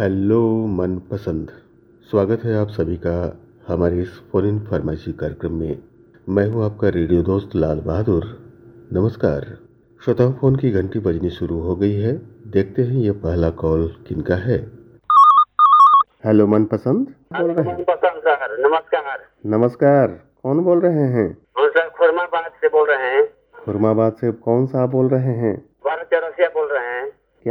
Hello मनपसंद। स्वागत है आप सभी का हमारे इस फोन इन फरमाइशी कार्यक्रम में। मैं हूं आपका रेडियो दोस्त लाल बहादुर। नमस्कार श्रोताओं, फोन की घंटी बजनी शुरू हो गई है। देखते हैं ये पहला कॉल किनका है। हेलो मनपसंद बोल रहे हैं। मनपसंद सर, नमस्कार। नमस्कार, कौन बोल रहे हैं? हम सर खुरमाबाद से बोल रहे हैं। खुरमाबाद से कौन सा बोल रहे हैं? 12 चौरसिया बोल